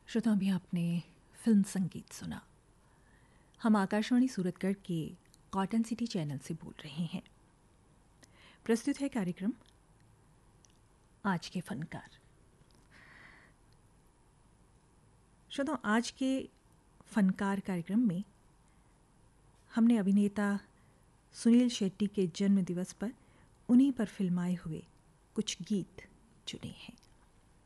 श्रोताओं, अभी आपने फिल्म संगीत सुना। हम आकाशवाणी सूरतगढ़ के कॉटन सिटी चैनल से बोल रहे हैं। प्रस्तुत है कार्यक्रम आज के फनकार। श्रोताओं, आज के फनकार कार्यक्रम में हमने अभिनेता सुनील शेट्टी के जन्म दिवस पर उन्हीं पर फिल्माए हुए कुछ गीत चुने हैं।